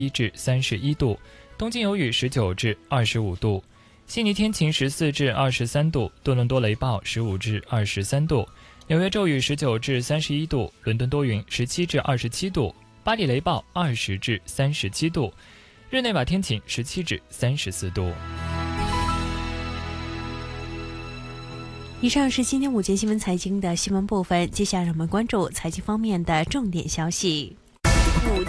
至31度，东京有雨19至25度，悉尼天晴14至23度，多伦多雷暴15至23度，纽约骤雨19至31度，伦敦多云17至27度，巴黎雷暴20至37度，日内瓦天晴17至34度。 以上是今天午间新闻财经的新闻部分，接下来让我们关注财经方面的重点消息。